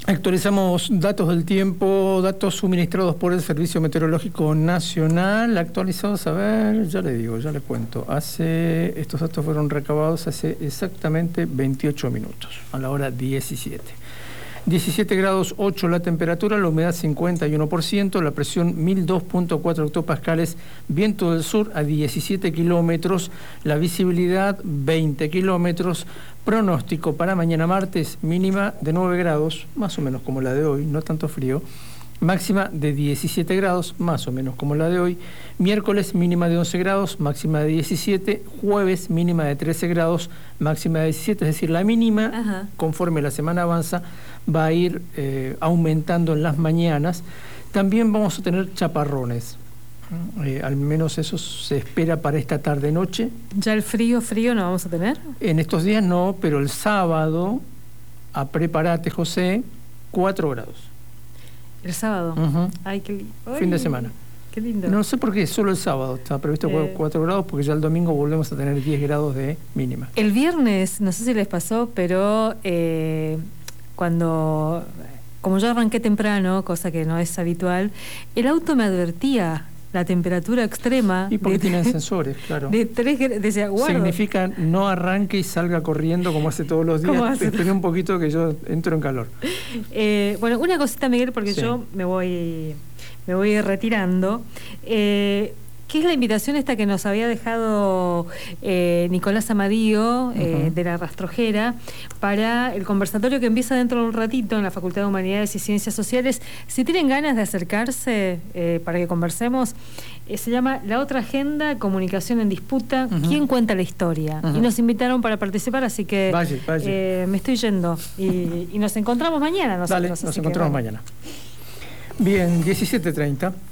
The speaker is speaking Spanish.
Actualizamos datos del tiempo, datos suministrados por el Servicio Meteorológico Nacional, actualizados, a ver, ya le digo, ya le cuento. Estos datos fueron recabados hace exactamente 28 minutos, a la hora 17. 17 grados 8 la temperatura, la humedad 51%, la presión 1002.4 hectopascales, viento del sur a 17 kilómetros, la visibilidad 20 kilómetros, pronóstico para mañana martes, mínima de 9 grados, más o menos como la de hoy, no tanto frío, máxima de 17 grados, más o menos como la de hoy, miércoles mínima de 11 grados, máxima de 17, jueves mínima de 13 grados, máxima de 17, es decir, la mínima, conforme la semana avanza, va a ir aumentando en las mañanas. También vamos a tener chaparrones, al menos eso se espera para esta tarde-noche. ¿Ya el frío no vamos a tener? En estos días no, pero el sábado, prepárate, José, 4 grados. ¿El sábado? Ay, qué lindo. Fin de semana. Qué lindo. No sé por qué, solo el sábado está previsto 4 grados, porque ya el domingo volvemos a tener 10 grados de mínima. El viernes, no sé si les pasó, pero como yo arranqué temprano, cosa que no es habitual, el auto me advertía la temperatura extrema. Y porque tienen sensores, claro. De 3 grados, decía, guarda. Significa no arranque y salga corriendo como hace todos los días. Esperé un poquito que yo entro en calor. Bueno, una cosita, Miguel, porque yo me voy retirando. ¿Qué es la invitación esta que nos había dejado Nicolás Amadío, de la Rastrojera, para el conversatorio que empieza dentro de un ratito en la Facultad de Humanidades y Ciencias Sociales? Si tienen ganas de acercarse para que conversemos, se llama La Otra Agenda, Comunicación en Disputa, ¿Quién cuenta la historia? Y nos invitaron para participar, así que vaya. Me estoy yendo. Y nos encontramos mañana. Dale, nos encontramos mañana. Bien, 17:30.